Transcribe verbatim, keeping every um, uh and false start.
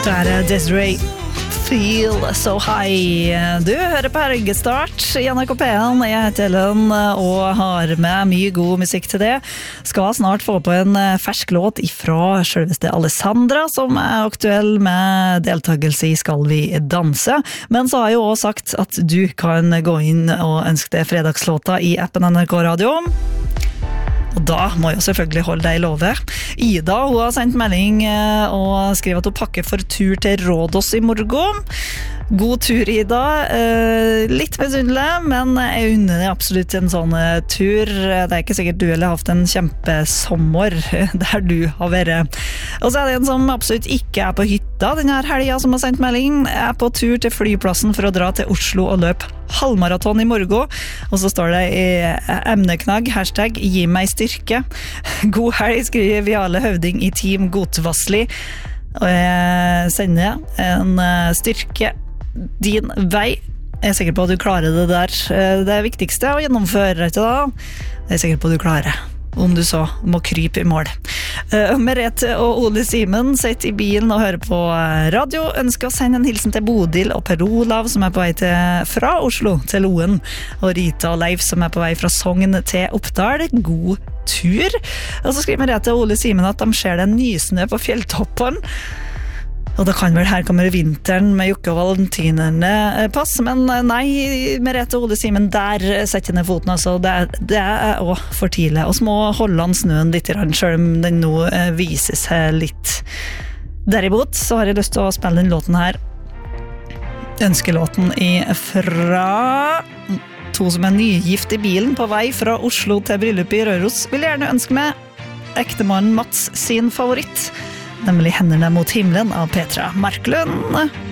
Dette er Desiree Feel So High. Du hører på Helgestart i N R K P en. Jeg heter Ellen og har med mye god musikk til det. Skal snart få på en fersk låt ifra selveste Alessandra, som er aktuell med deltakelse i Skal vi danse. Men så har jeg jo også sagt at du kan gå inn og ønske deg fredagslåta i appen N R K Radio. Og da må jeg selvfølgelig holde deg i love. Ida, hun har sendt melding og skriver at hun pakker for tur til Rådås i morgen. God tur, Ida. Litt misunnelig, men jeg unner deg absolutt en sånn tur. Det er ikke sikkert du eller har haft en kjempesommer der du har vært. Og så er det en som absolutt ikke er på hytta denne helgen som har sendt melding. Jeg er på tur til flyplassen for å dra til Oslo og løpe halvmaraton i morgen. Og så står det i emneknagg, hashtag gi meg styrke. God helg, skriver Viale Høvding i Team Godvassli. Og jeg sender en styrke din vei. Jeg er sikker på at du klarer det der. Det er viktigste å gjennomføre, ikke da? Jeg er sikker på at du klarer, om du så må krype i mål. Uh, Merete og Ole Simen sitter i bilen og hører på radio. Ønsker å sende en hilsen til Bodil og Per Olav, som er på vei til, fra Oslo til Loen, og Rita og Leif, som er på vei fra Sogn til Oppdal. God tur. Og så skriver Merete og Ole Simen at de ser det nysnø på fjelltoppen. Og da kan vel her kommer vinteren med Jokke og Valentinerne pass, men nei, Merete og Ole Simen, der setter ned foten, altså. Det er, det er også for tidlig. Og så må holde an snøen litt, selv om den nå viser seg litt. Derimot så har jeg lyst til å spille den låten her. Ønskelåten fra to som er nygift i bilen på vei fra Oslo til bryllup i Røros. Vil gjerne ønske meg ektemannen Mats sin favoritt, nemlig Hendene mot himmelen av Petra Marklund.